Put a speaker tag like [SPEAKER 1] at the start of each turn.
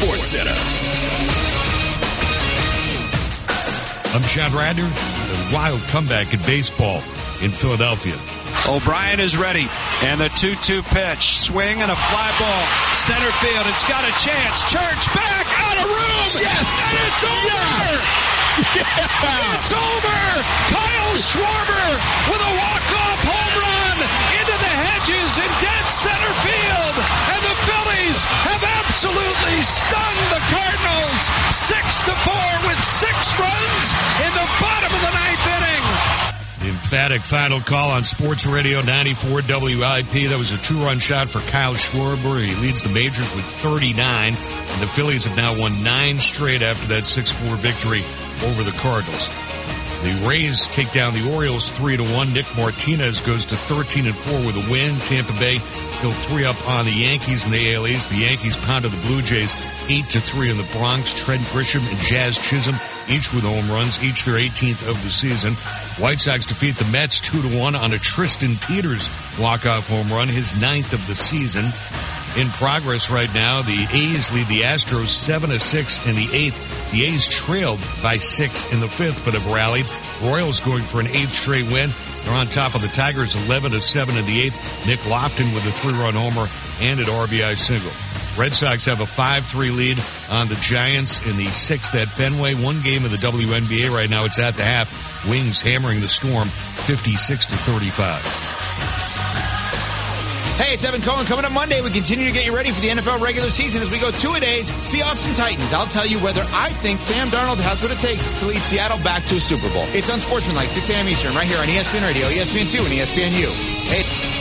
[SPEAKER 1] Sports Center.
[SPEAKER 2] I'm Chad Radner. A wild comeback in baseball in Philadelphia.
[SPEAKER 3] O'Brien is ready, and the 2-2 pitch. Swing and a fly ball. Center field, it's got a chance. Church back, out of room.
[SPEAKER 1] Yes!
[SPEAKER 3] And it's over!
[SPEAKER 1] Yeah!
[SPEAKER 3] It's over! Kyle Schwarber with a walk-off home run into the hedges in dead center field. And the Phillies have absolutely stung the Cardinals 6-4 with 6 runs in the bottom of the 9th inning.
[SPEAKER 2] The emphatic final call on Sports Radio 94 WIP. That was a 2-run shot for Kyle Schwarber. He leads the majors with 39, and the Phillies have now won 9 straight after that 6-4 victory over the Cardinals. The Rays take down the Orioles 3-1. Nick Martinez goes to 13-4 with a win. Tampa Bay still 3 up on the Yankees in the AL East. The Yankees pounded the Blue Jays 8-3 in the Bronx. Trent Grisham and Jazz Chisholm each with home runs, each their 18th of the season. White Sox defeat the Mets 2-1 on a Tristan Peters walk-off home run, his 9th of the season. In progress right now, the A's lead the Astros 7-6 in the 8th. The A's trailed by 6 in the 5th, but have rallied. Royals going for an 8th straight win. They're on top of the Tigers 11-7 in the 8th. Nick Lofton with a 3-run homer and an RBI single. Red Sox have a 5-3 lead on the Giants in the 6th at Fenway. 1 game of the WNBA right now. It's at the half. Wings hammering the Storm 56-35.
[SPEAKER 4] Hey, it's Evan Cohen. Coming up Monday, we continue to get you ready for the NFL regular season as we go 2-a-days, Seahawks and Titans. I'll tell you whether I think Sam Darnold has what it takes to lead Seattle back to a Super Bowl. It's Unsportsmanlike, 6 a.m. Eastern, right here on ESPN Radio, ESPN2, and ESPNU. Hey.